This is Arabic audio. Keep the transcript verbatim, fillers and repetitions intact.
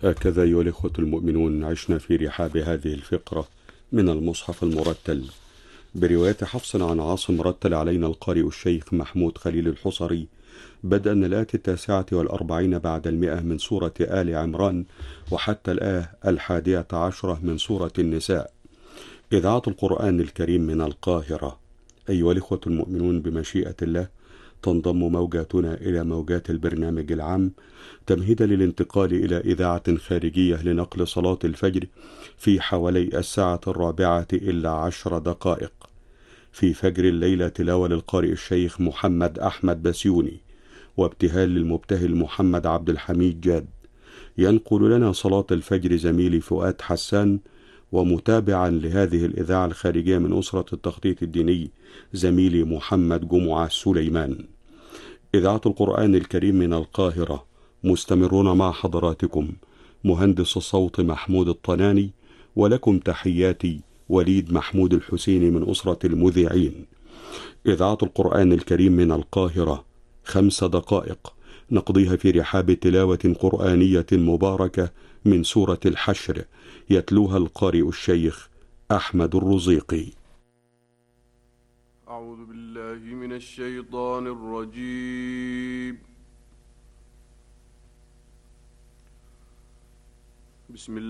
هكذا أيها الإخوة المؤمنون عشنا في رحاب هذه الفقرة من المصحف المرتل برواية حفص عن عاصم، رتل علينا القارئ الشيخ محمود خليل الحصري بدءا من الآية التاسعة والأربعين بعد المئة من سورة آل عمران وحتى الآية الحادية عشرة من سورة النساء. إذاعة القرآن الكريم من القاهرة. أيها الإخوة المؤمنون، بمشيئة الله تنضم موجاتنا إلى موجات البرنامج العام تمهيدا للانتقال إلى إذاعة خارجية لنقل صلاة الفجر في حوالي الساعة الرابعة إلا عشر دقائق. في فجر الليلة تلاوة للقارئ الشيخ محمد أحمد بسيوني وابتهال للمبتهل محمد عبد الحميد جاد. ينقل لنا صلاة الفجر زميلي فؤاد حسان، ومتابعا لهذه الإذاعة الخارجية من أسرة التخطيط الديني زميلي محمد جمعة سليمان. إذاعة القرآن الكريم من القاهرة، مستمرون مع حضراتكم مهندس الصوت محمود الطناني، ولكم تحياتي وليد محمود الحسيني من أسرة المذيعين. إذاعة القرآن الكريم من القاهرة، خمس دقائق نقضيها في رحاب تلاوة قرآنية مباركة من سورة الحشر، يتلوها القارئ الشيخ أحمد الرزيقي. أعوذ بالله من الشيطان الرجيم. بسم الله